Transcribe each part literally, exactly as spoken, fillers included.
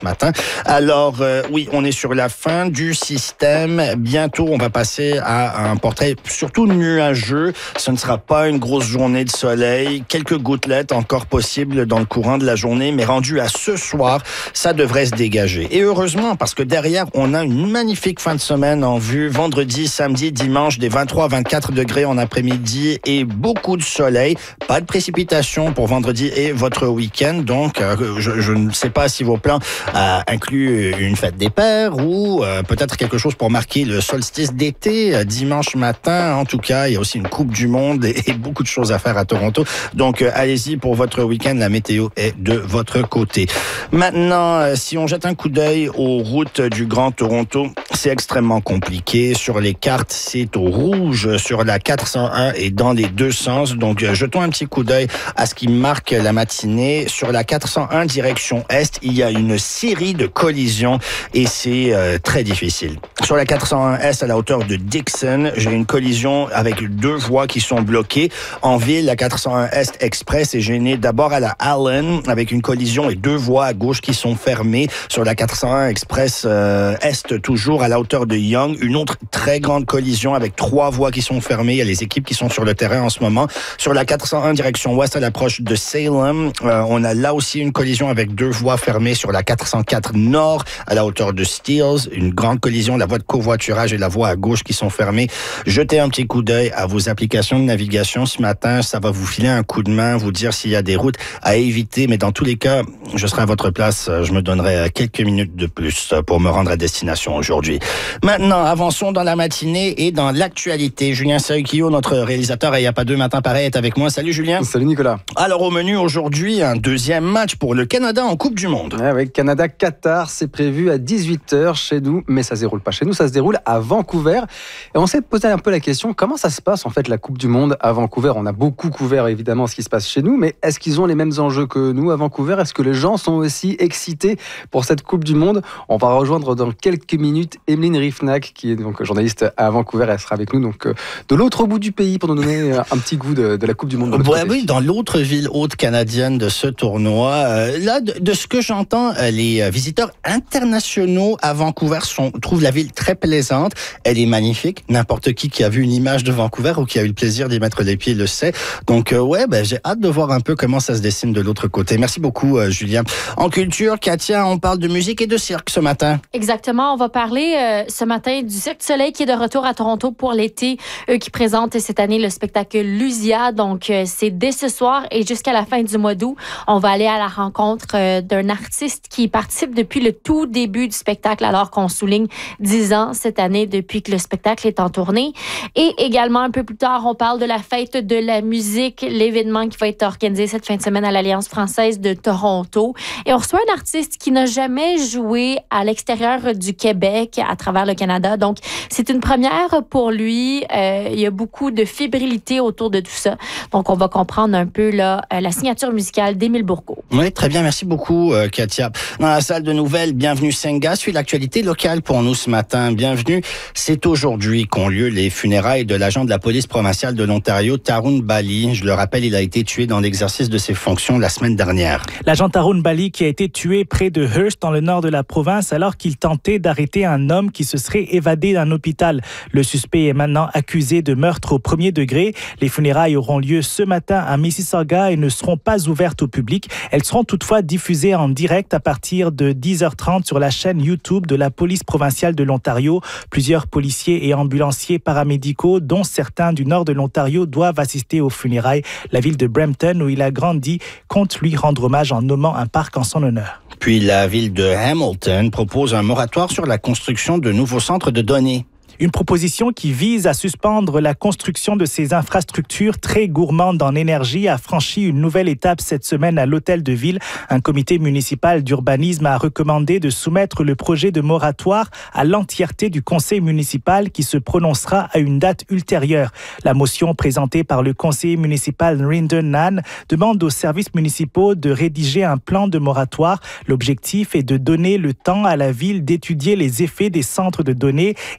matin. Alors, euh, oui, on est sur la fin du système. Bientôt, on va passer à un portrait surtout nuageux. Ce ne sera pas une grosse journée de soleil. Quelques gouttelettes encore possibles dans le courant de la journée, mais rendu à ce soir, ça devrait se dégager. Et heureusement, parce que derrière, on a une magnifique fin de semaine en vue. Vendredi, samedi, dimanche, des vingt-trois à vingt-quatre degrés en après-midi et beaucoup de soleil. Pas de précipitation pour vendredi et votre week-end. Donc, euh, je, je ne sais pas si vos plans euh, incluent une fête des pères ou euh, peut-être quelque chose pour marquer le solstice d'été euh, dimanche matin. En tout cas, il y a aussi une Coupe du Monde et, et beaucoup de choses à faire à Toronto. Donc, euh, allez-y pour votre week-end. La météo est de votre côté. Maintenant, euh, si on jette un coup d'œil aux routes du Grand Toronto, c'est extrêmement compliqué. Sur les cartes, c'est au rouge sur la quatre cent un et dans les deux sens. Donc, euh, jetons un petit coup d'œil à ce qui marque la matinée. Sur la quatre cent un direction Est, il y a une série de collisions et c'est euh, très difficile. Sur la quatre cent un Est, à la hauteur de Dixon, j'ai une collision avec deux voies qui sont bloquées. En ville, la quatre cent un Est Express est gênée d'abord à la Allen avec une collision et deux voies à gauche qui sont fermées. Sur la quatre cent un Express euh, Est, toujours à la hauteur de Yonge, une autre très grande collision avec trois voies qui sont fermées. Il y a les équipes qui sont sur le terrain en ce moment. Sur la quatre cent un direction Ouest, à l'approche de Salem, euh, on a là aussi une collision avec deux voies fermées. Sur la quatre cent quatre Nord, à la hauteur de Steeles, une grande collision, la voie de covoiturage et la voie à gauche qui sont fermées. Jetez un petit coup d'œil à vos applications de navigation ce matin. Ça va vous filer un coup de main, vous dire s'il y a des routes à éviter. Mais dans tous les cas, je serai à votre place. Je me donnerai quelques minutes de plus pour me rendre à destination aujourd'hui. Maintenant, avançons dans la matinée et dans l'actualité. Julien Saukio, notre réalisateur, et il n'y a pas deux matins pareils, est avec moi. Salut Julien. Salut Nicolas. Alors au menu aujourd'hui, un deuxième match pour le Canada en Coupe du Monde. Ouais, avec Canada-Qatar, c'est prévu à dix-huit heures chez nous, mais ça ne se déroule pas chez nous, ça se déroule à Vancouver. Et on s'est posé un peu la question, comment ça se passe en fait la Coupe du Monde à Vancouver? On a beaucoup couvert évidemment ce qui se passe chez nous, mais est-ce qu'ils ont les mêmes enjeux que nous à Vancouver? Est-ce que les gens sont aussi excités pour cette Coupe du Monde? On va rejoindre dans quelques minutes Emeline Riefnack, qui est donc journaliste à Vancouver. Elle sera avec nous donc de l'autre bout du pays pour nous donner un petit goût de, de la Coupe du Monde. Ouais, oui, dans l'autre ville haute canadienne de ce tournoi. Euh, là, de, de ce que j'entends, les visiteurs internationaux à Vancouver sont, trouvent la ville très plaisante. Elle est magnifique. N'importe qui qui a vu une image de Vancouver ou qui a eu le plaisir d'y mettre les pieds le sait. Donc, euh, ouais, ben, j'ai hâte de voir un peu comment ça se dessine de l'autre côté. Merci beaucoup, euh, Julien. En culture, Katia, on parle de musique et de cirque ce matin. Exactement. On va parler euh, ce matin du Cirque du Soleil qui est de retour à Toronto pour l'été, eux qui présentent cette année le spectacle Lusia. Donc, euh, c'est dès ce soir et jusqu'à la fin du mois d'août. On va aller à la rencontre euh, d'un artiste qui participe depuis le tout début du spectacle, alors qu'on souligne dix ans cette année depuis que le spectacle est en tournée. Et également, un peu plus tard, on parle de la fête de la musique, l'événement qui va être organisé cette fin de semaine à l'Alliance française de Toronto. Et on reçoit un artiste qui n'a jamais joué à l'extérieur du Québec, à travers le Canada. Donc, c'est une première pour lui. Euh, il y a beaucoup de fébrilité autour de tout ça. Donc, on va comprendre un peu là, la signature musicale d'Émile Bourgault. Oui, très bien. Merci beaucoup, euh, Katia. Dans la salle de nouvelles, bienvenue Senga, suit l'actualité locale pour nous ce matin. Bienvenue. C'est aujourd'hui qu'ont lieu les funérailles de l'agent de la police provinciale de l'Ontario, Tarun Bali. Je le rappelle, il a été tué dans l'exercice de ses fonctions la semaine dernière. L'agent Tarun Bali qui a été tué près de Hearst, dans le nord de la province, alors qu'il tentait d'arrêter un homme qui se serait évadé d'un hôpital. Le suspect est maintenant accusé de meurtre au premier degré. Les funérailles auront lieu ce matin à Mississauga et ne seront pas ouvertes au public. Elles seront toutefois diffusées en direct à partir de dix heures trente sur la chaîne YouTube de la police provinciale de l'Ontario. Plusieurs policiers et ambulanciers paramédicaux, dont certains du nord de l'Ontario, doivent assister aux funérailles. La ville de Brampton, où il a grandi, compte lui rendre hommage en nommant un parc en son honneur. Puis la ville de Hamilton propose un moratoire sur la construction de nouveaux centres de données. Une proposition qui vise à suspendre la construction de ces infrastructures très gourmandes en énergie a franchi une nouvelle étape cette semaine à l'hôtel de ville. Un comité municipal d'urbanisme a recommandé de soumettre le projet de moratoire à l'entièreté du conseil municipal qui se prononcera à une date ultérieure. La motion présentée par le conseiller municipal Rinder Nan demande aux services municipaux de rédiger un plan de moratoire. L'objectif est de donner le temps à la ville d'étudier les effets des centres de données et d'élaborer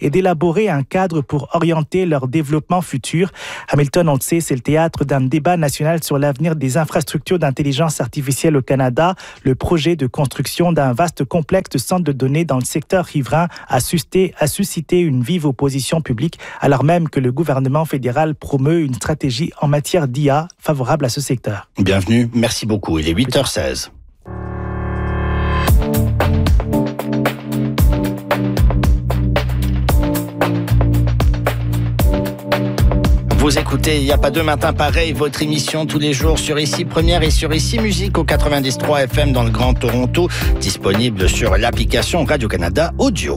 élaborer un cadre pour orienter leur développement futur. Hamilton, on le sait, c'est le théâtre d'un débat national sur l'avenir des infrastructures d'intelligence artificielle au Canada. Le projet de construction d'un vaste complexe de centres de données dans le secteur riverain a suscité, a suscité une vive opposition publique, alors même que le gouvernement fédéral promeut une stratégie en matière d'I A favorable à ce secteur. Bienvenue, merci beaucoup. Il est huit heures seize. Vous écoutez Il n'y a pas deux matins pareils, votre émission tous les jours sur Ici Première et sur Ici Musique au quatre-vingt-dix trois F M dans le Grand Toronto, disponible sur l'application Radio-Canada Audio.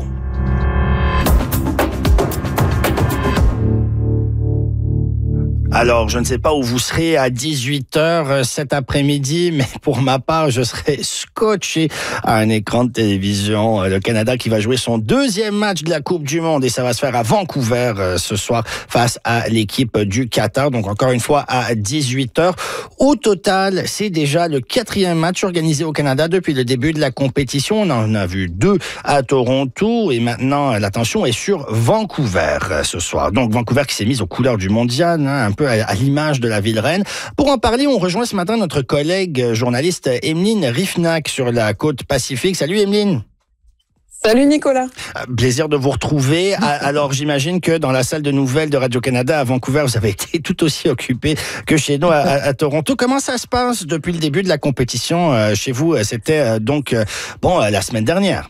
Alors, je ne sais pas où vous serez à dix-huit heures cet après-midi, mais pour ma part, je serai scotché à un écran de télévision. Le Canada qui va jouer son deuxième match de la Coupe du Monde et ça va se faire à Vancouver ce soir face à l'équipe du Qatar. Donc, encore une fois, à dix-huit heures. Au total, c'est déjà le quatrième match organisé au Canada depuis le début de la compétition. On en a vu deux à Toronto et maintenant, l'attention est sur Vancouver ce soir. Donc, Vancouver qui s'est mise aux couleurs du mondial, hein, un peu à l'image de la ville reine. Pour en parler, on rejoint ce matin notre collègue journaliste Emeline Rifnak sur la côte Pacifique. Salut Emeline. Salut Nicolas. Plaisir de vous retrouver. Alors j'imagine que dans la salle de nouvelles de Radio-Canada à Vancouver, vous avez été tout aussi occupé que chez nous à, à Toronto. Comment ça se passe depuis le début de la compétition chez vous? C'était donc bon la semaine dernière.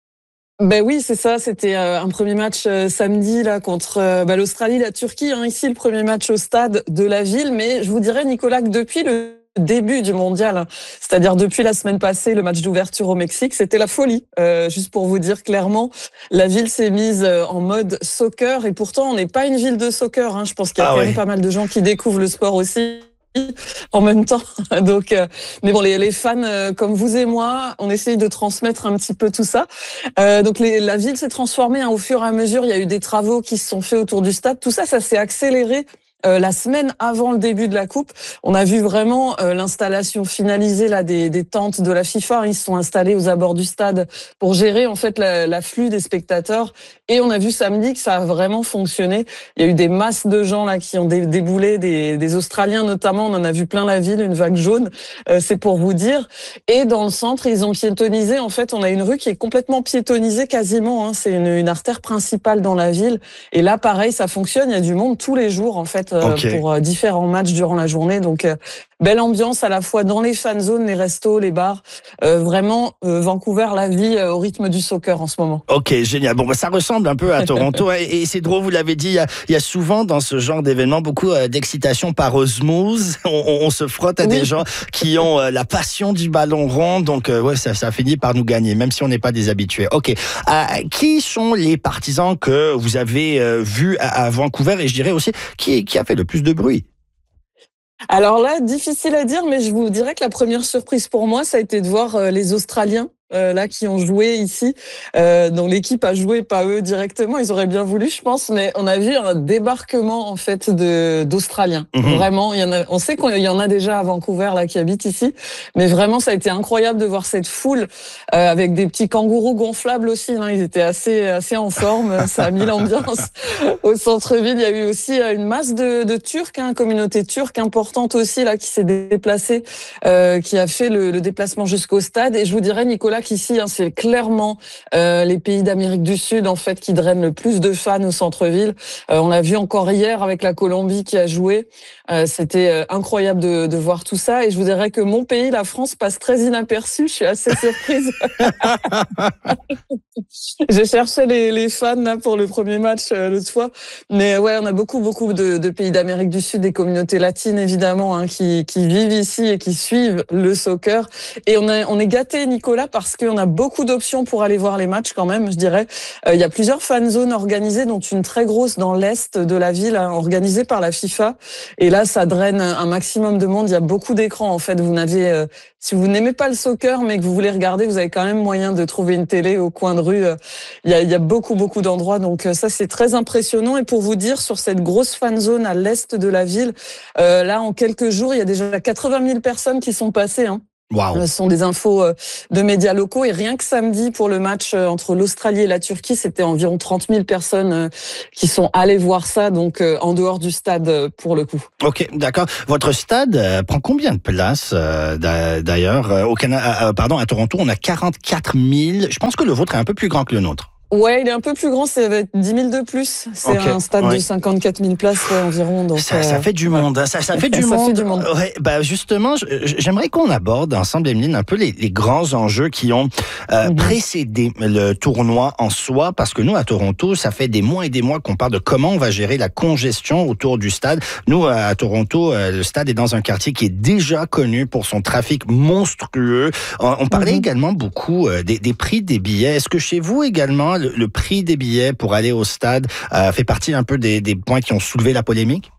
Ben oui, c'est ça. C'était euh, un premier match euh, samedi là contre euh, bah, l'Australie, la Turquie. Hein, ici, le premier match au stade de la ville. Mais je vous dirais, Nicolas, que depuis le début du mondial, c'est-à-dire depuis la semaine passée, le match d'ouverture au Mexique, c'était la folie. Euh, juste pour vous dire clairement, la ville s'est mise en mode soccer. Et pourtant, on n'est pas une ville de soccer. Hein. Je pense qu'il y a ah quand ouais. même pas mal de gens qui découvrent le sport aussi en même temps. Donc, euh, mais bon, les, les fans euh, comme vous et moi, on essaye de transmettre un petit peu tout ça. Euh, donc, les, la ville s'est transformée hein, au fur et à mesure. Il y a eu des travaux qui se sont faits autour du stade. Tout ça, ça s'est accéléré. Euh, la semaine avant le début de la coupe, on a vu vraiment euh, l'installation finalisée là des, des tentes de la FIFA. Ils se sont installés aux abords du stade pour gérer en fait la, l'afflux des spectateurs. Et on a vu samedi que ça a vraiment fonctionné. Il y a eu des masses de gens là qui ont dé, déboulé, des, des Australiens notamment. On en a vu plein la ville, une vague jaune. Euh, c'est pour vous dire. Et dans le centre, ils ont piétonnisé. En fait, on a une rue qui est complètement piétonnisée quasiment. Hein. C'est une, une artère principale dans la ville. Et là, pareil, ça fonctionne. Il y a du monde tous les jours en fait. Okay. Pour euh, différents matchs durant la journée. Donc, euh, belle ambiance à la fois dans les fan zones, les restos, les bars. Euh, vraiment, euh, Vancouver, la vie euh, au rythme du soccer en ce moment. Ok, génial. Bon, bah, ça ressemble un peu à Toronto. et, et c'est drôle, vous l'avez dit, il y, a, il y a souvent dans ce genre d'événement beaucoup euh, d'excitation par osmose. On, on, on se frotte à oui. des gens qui ont euh, la passion du ballon rond. Donc, euh, ouais, ça, ça finit par nous gagner, même si on n'est pas des habitués. Ok. Euh, qui sont les partisans que vous avez euh, vus à, à Vancouver? Et je dirais aussi, qui, qui a fait le plus de bruit? Alors là, difficile à dire, mais je vous dirais que la première surprise pour moi, ça a été de voir euh, les Australiens euh, là qui ont joué ici. Euh, dont l'équipe a joué, pas eux directement. Ils auraient bien voulu, je pense, mais on a vu un débarquement en fait de d'Australiens. Mmh. Vraiment, il y en a. On sait qu'il y en a déjà à Vancouver là qui habitent ici, mais vraiment, ça a été incroyable de voir cette foule euh, avec des petits kangourous gonflables aussi. Hein. Ils étaient assez assez en forme. Ça a mis l'ambiance au centre-ville. Il y a eu aussi une masse de, de Turcs, hein, communauté turque importante aussi là qui s'est déplacée, euh, qui a fait le, le déplacement jusqu'au stade. Et je vous dirais, Nicolas, qu'ici, hein, c'est clairement euh, les pays d'Amérique du Sud en fait qui drainent le plus de fans au centre-ville. Euh, on l'a vu encore hier avec la Colombie qui a joué. Euh, c'était euh, incroyable de, de voir tout ça. Et je vous dirais que mon pays, la France, passe très inaperçu. Je suis assez surprise. J'ai cherché les, les fans là pour le premier match euh, l'autre fois, mais ouais, on a beaucoup beaucoup de, de pays d'Amérique du Sud, des communautés latines évidemment, hein, qui, qui vivent ici et qui suivent le soccer. Et on, a, on est gâtés, Nicolas, parce qu'on a beaucoup d'options pour aller voir les matchs quand même. Je dirais, euh, il y a plusieurs fan zones organisées, dont une très grosse dans l'est de la ville, hein, organisée par la FIFA. Et là, ça draine un maximum de monde. Il y a beaucoup d'écrans en fait. Vous n'avez euh, Si vous n'aimez pas le soccer, mais que vous voulez regarder, vous avez quand même moyen de trouver une télé au coin de rue. Il y a, il y a beaucoup, beaucoup d'endroits. Donc ça, c'est très impressionnant. Et pour vous dire, sur cette grosse fan zone à l'est de la ville, euh, là, en quelques jours, il y a déjà quatre-vingt mille personnes qui sont passées. Hein. Wow. Ce sont des infos de médias locaux et rien que samedi pour le match entre l'Australie et la Turquie, c'était environ trente mille personnes qui sont allées voir ça, donc en dehors du stade pour le coup. Ok, d'accord. Votre stade prend combien de place d'ailleurs au Canada, pardon, à Toronto, on a quarante-quatre mille. Je pense que le vôtre est un peu plus grand que le nôtre. Ouais, il est un peu plus grand, ça va être dix mille de plus. C'est okay. un stade ouais. de cinquante-quatre mille places ouais, environ. Donc ça, ça fait du monde. Ça, ça fait du ça monde. Fait du monde. Ouais, bah justement, j'aimerais qu'on aborde ensemble, Emeline, un peu les, les grands enjeux qui ont euh, mm-hmm. précédé le tournoi en soi, parce que nous, à Toronto, ça fait des mois et des mois qu'on parle de comment on va gérer la congestion autour du stade. Nous, à Toronto, le stade est dans un quartier qui est déjà connu pour son trafic monstrueux. On, on parlait mm-hmm. également beaucoup des, des prix des billets. Est-ce que chez vous également, Le, le prix des billets pour aller au stade euh, fait partie un peu des, des points qui ont soulevé la polémique?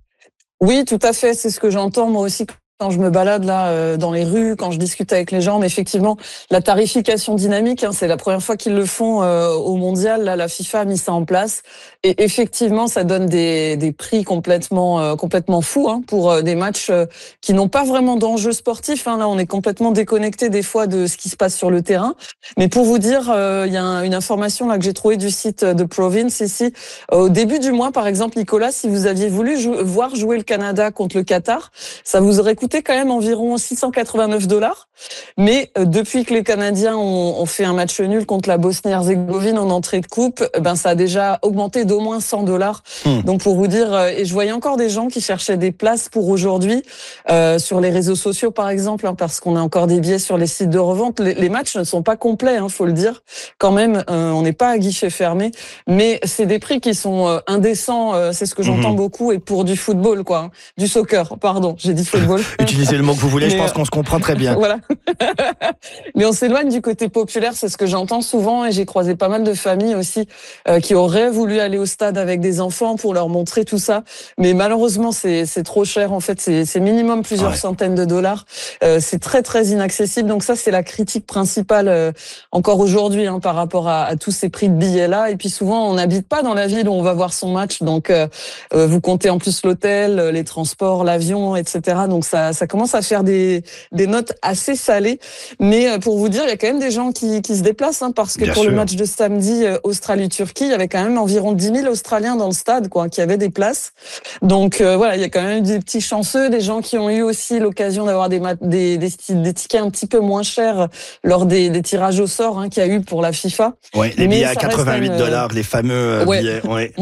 Oui, tout à fait. C'est ce que j'entends moi aussi quand je me balade là euh, dans les rues, quand je discute avec les gens. Mais effectivement, la tarification dynamique, hein, c'est la première fois qu'ils le font euh, au mondial. Là, la FIFA a mis ça en place. Et effectivement, ça donne des, des prix complètement, euh, complètement fous hein, pour euh, des matchs euh, qui n'ont pas vraiment d'enjeu sportif. Hein. Là, on est complètement déconnecté des fois de ce qui se passe sur le terrain. Mais pour vous dire, il euh, y a un, une information là que j'ai trouvée du site de Province ici. Au début du mois, par exemple, Nicolas, si vous aviez voulu jou- voir jouer le Canada contre le Qatar, ça vous aurait coûté quand même environ six cent quatre-vingt-neuf dollars. Mais euh, depuis que les Canadiens ont, ont fait un match nul contre la Bosnie-Herzégovine en entrée de coupe, ben ça a déjà augmenté d'au moins cent dollars. Mmh. Donc pour vous dire, euh, et je voyais encore des gens qui cherchaient des places pour aujourd'hui euh, sur les réseaux sociaux par exemple, hein, parce qu'on a encore des billets sur les sites de revente. Les, les matchs ne sont pas complets, hein, faut le dire. Quand même, euh, on n'est pas à guichet fermé, mais c'est des prix qui sont euh, indécents. Euh, c'est ce que j'entends mmh. beaucoup, et pour du football, quoi, hein, du soccer. Pardon, j'ai dit football. Utilisez le mot que vous voulez, mais je pense euh, qu'on se comprend très bien. Voilà. Mais on s'éloigne du côté populaire, c'est ce que j'entends souvent, et j'ai croisé pas mal de familles aussi euh, qui auraient voulu aller au stade avec des enfants pour leur montrer tout ça. Mais malheureusement, c'est, c'est trop cher. En fait, c'est, c'est minimum plusieurs ouais. centaines de dollars. Euh, c'est très, très inaccessible. Donc ça, c'est la critique principale euh, encore aujourd'hui hein, par rapport à, à tous ces prix de billets-là. Et puis souvent, on n'habite pas dans la ville où on va voir son match. Donc, euh, euh, vous comptez en plus l'hôtel, les transports, l'avion, et cetera. Donc ça, ça commence à faire des, des notes assez salées. Mais pour vous dire, il y a quand même des gens qui, qui se déplacent, hein, parce que Bien pour sûr. le match de samedi euh, Australie-Turquie, il y avait quand même environ dix mille Australiens dans le stade, quoi, qui avaient des places. Donc euh, voilà, il y a quand même des petits chanceux, des gens qui ont eu aussi l'occasion d'avoir des, mat- des, des, des tickets un petit peu moins chers lors des, des tirages au sort hein, qu'il y a eu pour la FIFA. Oui, les billets à quatre-vingt-huit dollars, une... les fameux ouais. billets. Ouais.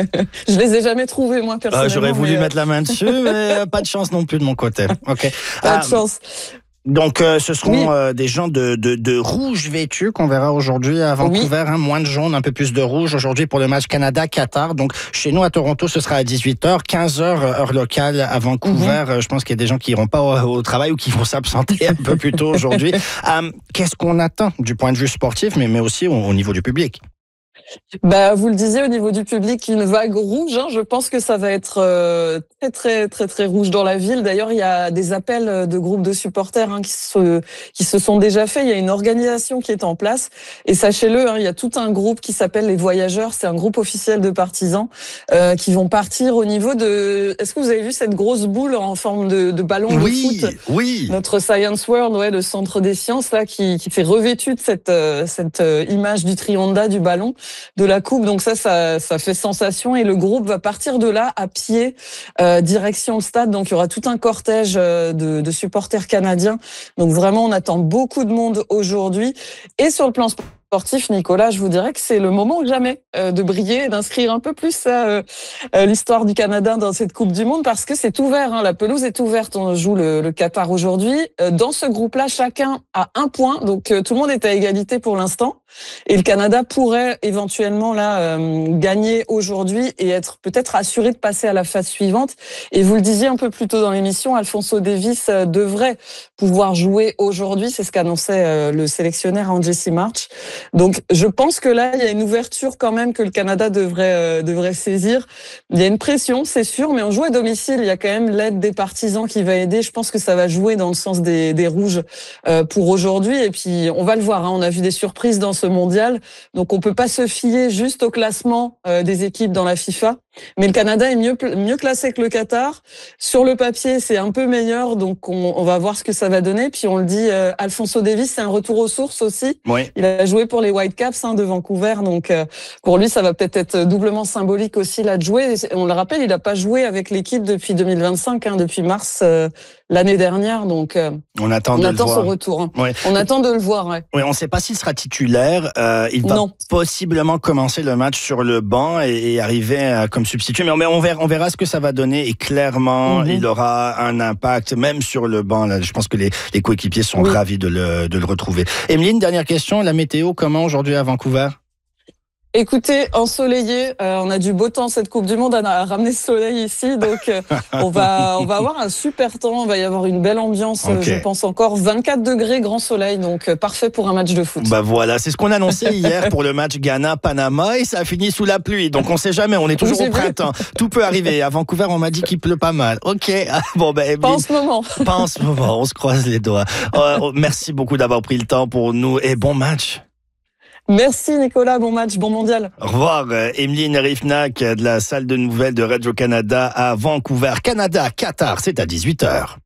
Je les ai jamais trouvés, moi, personnellement. Ah, j'aurais voulu mais... mettre la main dessus, mais pas de chance non plus de mon côté. Ok. Pas ah, de chance. Donc, euh, ce seront oui. euh, des gens de, de, de rouge vêtus qu'on verra aujourd'hui à Vancouver, oui. hein, moins de jaune, un peu plus de rouge aujourd'hui pour le match Canada-Qatar. Donc, chez nous à Toronto, ce sera à dix-huit heures, quinze heures heure locale à Vancouver. Mm-hmm. Je pense qu'il y a des gens qui iront pas au, au travail ou qui vont s'absenter un peu plus tôt aujourd'hui. euh, qu'est-ce qu'on attend du point de vue sportif, mais, mais aussi au, au niveau du public? Bah, vous le disiez, au niveau du public, une vague rouge. Hein, je pense que ça va être euh, très, très, très, très rouge dans la ville. D'ailleurs, il y a des appels de groupes de supporters hein, qui se qui se sont déjà faits. Il y a une organisation qui est en place. Et sachez-le, hein, il y a tout un groupe qui s'appelle les Voyageurs. C'est un groupe officiel de partisans euh, qui vont partir au niveau de. Est-ce que vous avez vu cette grosse boule en forme de, de ballon oui, de foot? Oui. Notre Science World, ouais, le centre des sciences là, qui qui fait revêtu de cette euh, cette euh, image du Trionda du ballon de la coupe. Donc ça, ça, ça fait sensation. Et le groupe va partir de là à pied, euh, direction le stade. Donc il y aura tout un cortège de, de supporters canadiens. Donc vraiment, on attend beaucoup de monde aujourd'hui. Et sur le plan sportif, Nicolas, je vous dirais que c'est le moment ou jamais euh, de briller et d'inscrire un peu plus euh, euh, l'histoire du Canada dans cette Coupe du Monde, parce que c'est ouvert, hein, la pelouse est ouverte, on joue le, le Qatar aujourd'hui. Euh, dans ce groupe-là, chacun a un point, donc euh, tout le monde est à égalité pour l'instant. Et le Canada pourrait éventuellement là euh, gagner aujourd'hui et être peut-être assuré de passer à la phase suivante. Et vous le disiez un peu plus tôt dans l'émission, Alphonso Davies euh, devrait pouvoir jouer aujourd'hui, c'est ce qu'annonçait euh, le sélectionneur Andy March. Donc je pense que là il y a une ouverture quand même que le Canada devrait euh, devrait saisir. Il y a une pression, c'est sûr, mais on joue à domicile. Il y a quand même l'aide des partisans qui va aider. Je pense que ça va jouer dans le sens des, des rouges euh, pour aujourd'hui. Et puis on va le voir. Hein, on a vu des surprises dans ce mondial, donc on peut pas se fier juste au classement euh, des équipes dans la FIFA. Mais le Canada est mieux, mieux classé que le Qatar. Sur le papier, c'est un peu meilleur, donc on, on va voir ce que ça va donner. Puis on le dit, euh, Alphonso Davies, c'est un retour aux sources aussi. Oui. Il a joué pour les Whitecaps hein, de Vancouver, donc euh, pour lui, ça va peut-être être doublement symbolique aussi là de jouer. On le rappelle, il n'a pas joué avec l'équipe depuis deux mille vingt-cinq, hein, depuis mars euh, l'année dernière, donc euh, on attend, on de attend le son voir. retour. Hein. Oui. On attend de le voir. Ouais. Oui, on ne sait pas s'il sera titulaire. Euh, il va non. possiblement commencer le match sur le banc et, et arriver euh, comme substitut. Mais on, on, verra, on verra ce que ça va donner. Et clairement, mm-hmm. il aura un impact, même sur le banc. Là, je pense que les, les coéquipiers sont oui. ravis de le, de le retrouver. Emeline, dernière question. La météo, comment aujourd'hui à Vancouver? Écoutez, ensoleillé, euh, on a du beau temps cette Coupe du Monde, on a ramené le soleil ici, donc euh, on va on va avoir un super temps, on va y avoir une belle ambiance, okay. je pense encore vingt-quatre degrés, grand soleil, donc euh, parfait pour un match de foot. Bah voilà, c'est ce qu'on annonçait hier pour le match Ghana-Panama et ça a fini sous la pluie, donc on sait jamais, on est toujours au printemps, tout peut arriver. À Vancouver, on m'a dit qu'il pleut pas mal. Ok, bon ben pas en ce moment. Pas en ce moment, on se croise les doigts. Euh, merci beaucoup d'avoir pris le temps pour nous et bon match. Merci Nicolas, bon match, bon mondial. Au revoir, Emeline Rifnak de la salle de nouvelles de Radio-Canada à Vancouver. Canada, Qatar, c'est à dix-huit heures.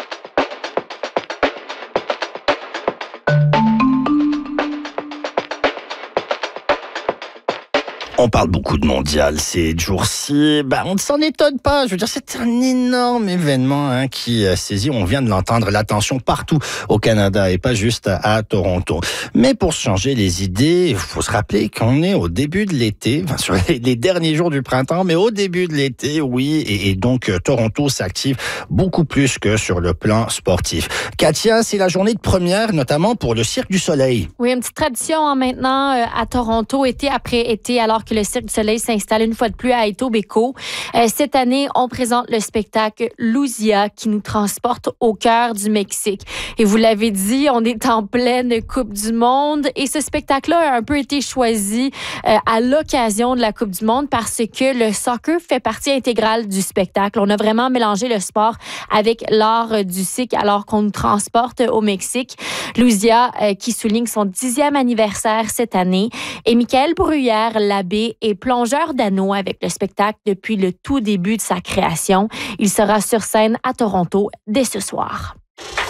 On parle beaucoup de mondial ces jours-ci. Ben, on ne s'en étonne pas. Je veux dire, c'est un énorme événement hein, qui saisit, on vient de l'entendre, l'attention partout au Canada et pas juste à Toronto. Mais pour changer les idées, il faut se rappeler qu'on est au début de l'été, enfin sur les, les derniers jours du printemps, mais au début de l'été, oui. Et, et donc, Toronto s'active beaucoup plus que sur le plan sportif. Katia, c'est la journée de première, notamment pour le Cirque du Soleil. Oui, une petite tradition hein, maintenant euh, à Toronto, été après été, alors que le Cirque du Soleil s'installe une fois de plus à Etobicoke. Euh, cette année, on présente le spectacle Luzia qui nous transporte au cœur du Mexique. Et vous l'avez dit, on est en pleine Coupe du Monde et ce spectacle-là a un peu été choisi euh, à l'occasion de la Coupe du Monde parce que le soccer fait partie intégrale du spectacle. On a vraiment mélangé le sport avec l'art du cirque alors qu'on nous transporte au Mexique. Luzia euh, qui souligne son dixième anniversaire cette année et Michael Bruyère-Labbé est plongeur d'anneaux avec le spectacle depuis le tout début de sa création. Il sera sur scène à Toronto dès ce soir.